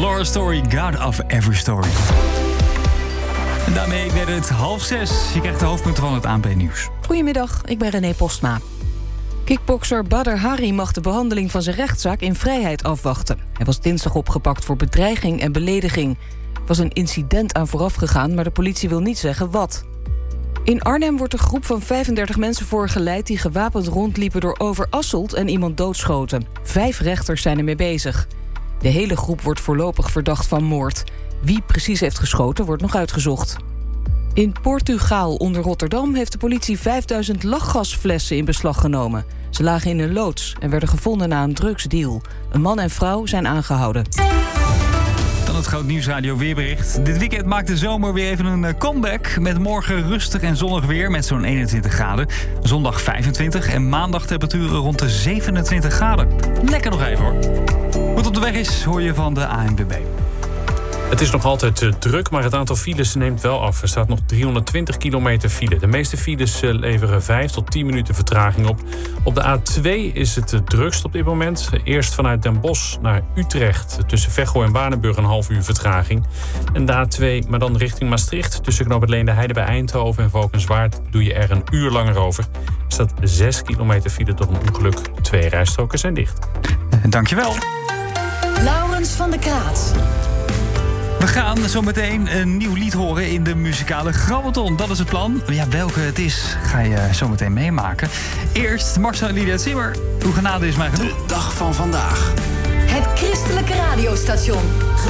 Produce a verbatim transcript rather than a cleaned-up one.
Laura Story, God of Every Story. En daarmee werd het half zes. Je krijgt de hoofdpunten van het A N P-nieuws. Goedemiddag, ik ben René Postma. Kickbokser Badr Hari mag de behandeling van zijn rechtszaak in vrijheid afwachten. Hij was dinsdag opgepakt voor bedreiging en belediging. Er was een incident aan vooraf gegaan, maar de politie wil niet zeggen wat. In Arnhem wordt een groep van vijfendertig mensen voorgeleid die gewapend rondliepen door Overasselt en iemand doodschoten. Vijf rechters zijn ermee bezig. De hele groep wordt voorlopig verdacht van moord. Wie precies heeft geschoten wordt nog uitgezocht. In Portugal onder Rotterdam heeft de politie vijfduizend lachgasflessen in beslag genomen. Ze lagen in een loods en werden gevonden na een drugsdeal. Een man en vrouw zijn aangehouden. Dan het Groot Nieuwsradio weerbericht. Dit weekend maakt de zomer weer even een comeback. Met morgen rustig en zonnig weer met zo'n eenentwintig graden. Zondag vijfentwintig en maandag temperaturen rond de zevenentwintig graden. Lekker nog even hoor. Hoe het op de weg is, hoor je van de A N W B. Het is nog altijd uh, druk, maar het aantal files neemt wel af. Er staat nog driehonderdtwintig kilometer file. De meeste files uh, leveren vijf tot tien minuten vertraging op. Op de A twee is het het drukst op dit moment. Eerst vanuit Den Bosch naar Utrecht. Tussen Veghel en Waardenburg een half uur vertraging. En de A twee, maar dan richting Maastricht. Tussen Knoop het Leende-Heide bij Eindhoven en Valkenswaard doe je er een uur langer over. Er staat zes kilometer file door een ongeluk. Twee rijstroken zijn dicht. Dankjewel. Laurens van der Kraat. We gaan zo meteen een nieuw lied horen in de muzikale Grabbelton. Dat is het plan. Ja, welke het is, ga je zo meteen meemaken. Eerst Marcel en Lydia Zimmer. Uw genade is mij genoeg. De dag van vandaag. Het christelijke radiostation.